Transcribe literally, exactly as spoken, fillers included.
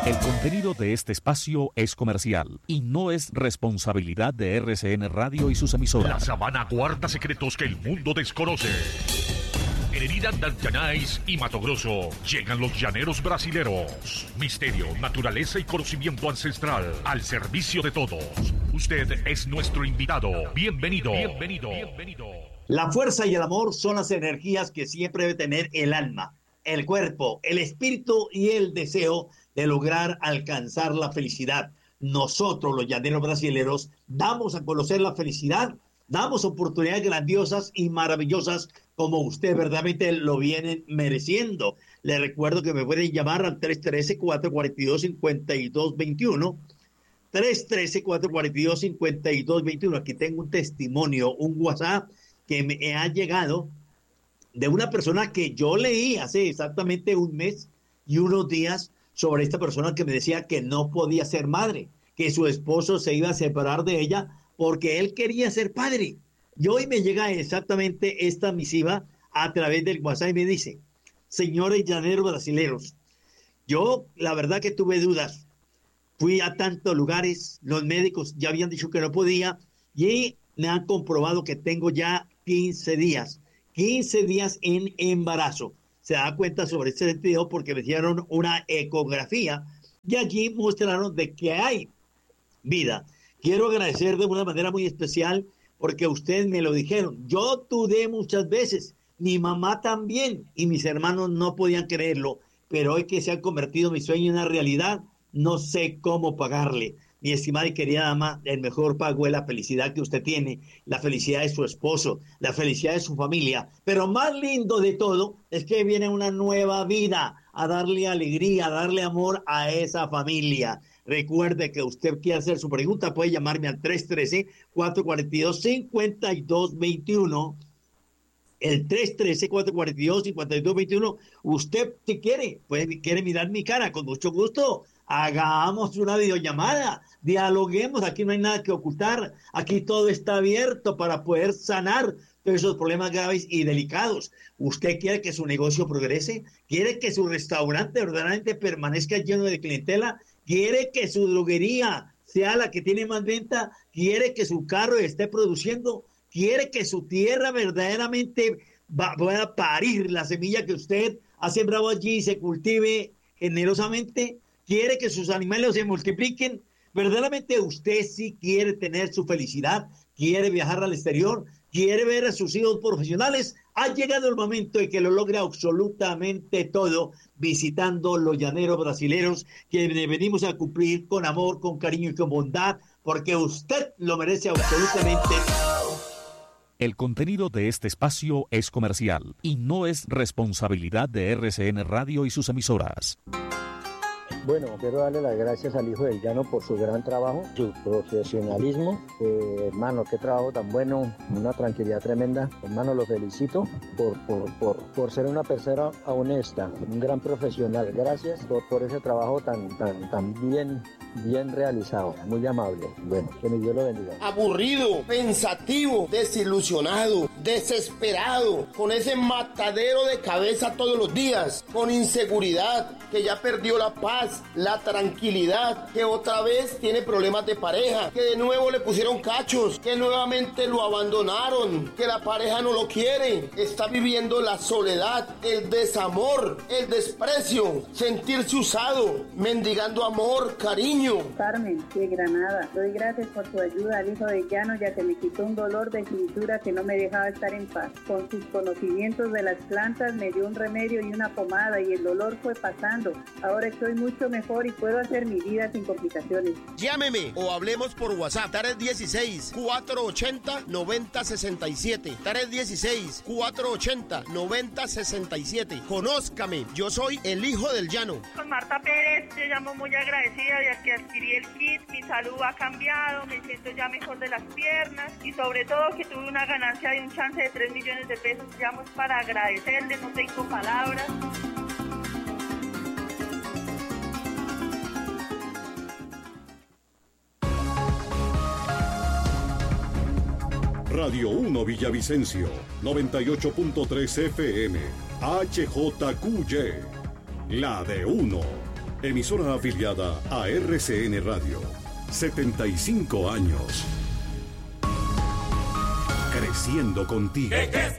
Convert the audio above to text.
El contenido de este espacio es comercial y no es responsabilidad de R C N Radio y sus emisoras. La sabana guarda secretos que el mundo desconoce. En Herida, Dantanais y Mato Grosso llegan los llaneros brasileros. Misterio, naturaleza y conocimiento ancestral al servicio de todos. Usted es nuestro invitado. Bienvenido. Bienvenido. Bienvenido. La fuerza y el amor son las energías que siempre debe tener el alma, el cuerpo, el espíritu y el deseo de lograr alcanzar la felicidad. Nosotros, los llaneros brasileros, damos a conocer la felicidad, damos oportunidades grandiosas y maravillosas como usted verdaderamente lo vienen mereciendo. Le recuerdo que me pueden llamar al tres uno tres, cuatro cuatro dos, cinco dos dos uno, tres uno tres, cuatro cuatro dos, cinco dos dos uno. Aquí tengo un testimonio, un WhatsApp que me ha llegado de una persona que yo leí hace exactamente un mes y unos días sobre esta persona que me decía que no podía ser madre, que su esposo se iba a separar de ella porque él quería ser padre. Y hoy me llega exactamente esta misiva a través del WhatsApp y me dice: señores llaneros brasileros, yo la verdad que tuve dudas, fui a tantos lugares, los médicos ya habían dicho que no podía y me han comprobado que tengo ya quince días, quince días en embarazo. Se da cuenta sobre este sentido porque me hicieron una ecografía y allí mostraron de que hay vida. Quiero agradecer de una manera muy especial porque ustedes me lo dijeron. Yo dudé muchas veces, mi mamá también y mis hermanos no podían creerlo, pero hoy que se ha convertido mi sueño en una realidad, no sé cómo pagarle. Mi estimada y querida dama, el mejor pago es la felicidad que usted tiene, la felicidad de su esposo, la felicidad de su familia. Pero más lindo de todo es que viene una nueva vida a darle alegría, a darle amor a esa familia. Recuerde que usted quiere hacer su pregunta, puede llamarme al tres uno tres, cuatro cuatro dos, cinco dos dos uno. El tres uno tres, cuatro cuatro dos, cinco dos dos uno. Usted, si quiere, puede, quiere mirar mi cara, con mucho gusto. Hagamos una videollamada, dialoguemos, aquí no hay nada que ocultar, aquí todo está abierto para poder sanar todos esos problemas graves y delicados. ¿Usted quiere que su negocio progrese? ¿Quiere que su restaurante verdaderamente permanezca lleno de clientela? ¿Quiere que su droguería sea la que tiene más venta? ¿Quiere que su carro esté produciendo? ¿Quiere que su tierra verdaderamente va, pueda parir la semilla que usted ha sembrado allí y se cultive generosamente? ¿Quiere que sus animales se multipliquen? ¿Verdaderamente usted sí quiere tener su felicidad? ¿Quiere viajar al exterior? ¿Quiere ver a sus hijos profesionales? Ha llegado el momento de que lo logre absolutamente todo visitando los llaneros brasileros, que venimos a cumplir con amor, con cariño y con bondad, porque usted lo merece absolutamente. El contenido de este espacio es comercial y no es responsabilidad de R C N Radio y sus emisoras. Bueno, quiero darle las gracias al hijo del llano por su gran trabajo, su profesionalismo. Eh, hermano, qué trabajo tan bueno, una tranquilidad tremenda. Hermano, lo felicito por, por, por, por ser una persona honesta, un gran profesional. Gracias por, por ese trabajo tan, tan, tan bien, bien realizado, muy amable. Bueno, que mi Dios lo bendiga. Aburrido, pensativo, desilusionado, desesperado, con ese matadero de cabeza todos los días, con inseguridad, que ya perdió la paz, la tranquilidad, que otra vez tiene problemas de pareja, que de nuevo le pusieron cachos, que nuevamente lo abandonaron, que la pareja no lo quiere, está viviendo la soledad, el desamor, el desprecio, sentirse usado, mendigando amor, cariño. Carmen, de Granada, doy gracias por su ayuda al hijo de llano, ya que me quitó un dolor de cintura que no me dejaba estar en paz. Con sus conocimientos de las plantas me dio un remedio y una pomada y el dolor fue pasando. Ahora estoy mucho mejor y puedo hacer mi vida sin complicaciones. Llámeme o hablemos por WhatsApp. tres dieciséis, cuatrocientos ochenta, noventa sesenta y siete. tres dieciséis, cuatrocientos ochenta, noventa sesenta y siete. Conózcame, yo soy el hijo del llano. Con Marta Pérez, te llamo muy agradecida de que adquirí el kit. Mi salud ha cambiado, me siento ya mejor de las piernas y sobre todo que tuve una ganancia de un chance de tres millones de pesos. Llamo para agradecerle, no tengo palabras. Radio uno Villavicencio, noventa y ocho punto tres F M, H J Q Y, la de uno. Emisora afiliada a R C N Radio. setenta y cinco años. Creciendo contigo.